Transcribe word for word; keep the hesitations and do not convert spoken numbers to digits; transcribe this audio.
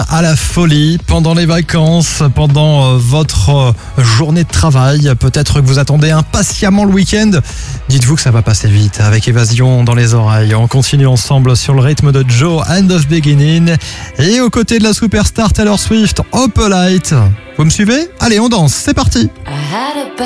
à la folie pendant les vacances, pendant votre journée de travail. Peut-être que vous attendez impatiemment le week-end. Dites-vous que ça va passer vite avec Évasion dans les oreilles. On continue ensemble sur le rythme de Joe, End of Beginning. Et aux côtés de la superstar Taylor Swift, Opalite. Vous me suivez ? Allez, on danse, c'est parti.